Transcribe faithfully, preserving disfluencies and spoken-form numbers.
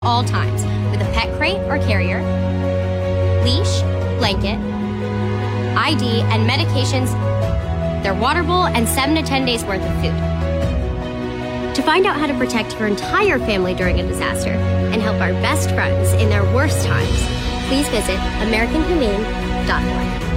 all times with a pet crate or carrier, leash, blanket, I D, and medications, their water bowl, and seven to ten days worth of food. To find out how to protect your entire family during a disaster and help our best friends in their worst times, please visit American Humane dot org.